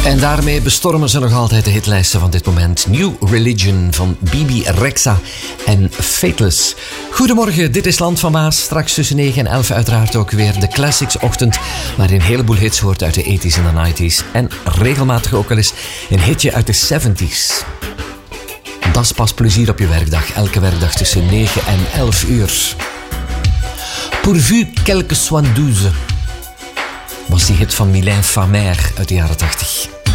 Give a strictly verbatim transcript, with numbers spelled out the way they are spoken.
En daarmee bestormen ze nog altijd de hitlijsten van dit moment. New Religion van Bibi Rexha en Fateless. Goedemorgen, dit is Land van Maas. Straks tussen negen en elf uiteraard ook weer de Classics ochtend, waarin een heleboel hits hoort uit de eighties en de nineties. En regelmatig ook wel eens een hitje uit de seventies. Dat is pas plezier op je werkdag. Elke werkdag tussen negen en elf uur. Pourvu quelque soit douze was die hit van Mylène Farmer uit de jaren tachtig.